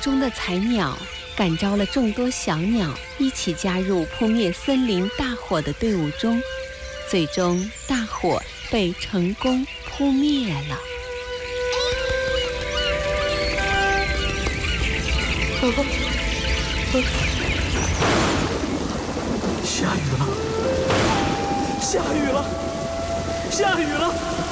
中的采鸟感召了众多小鸟，一起加入扑灭森林大火的队伍中，最终大火被成功扑灭了。 下雨了！下雨了！下雨了！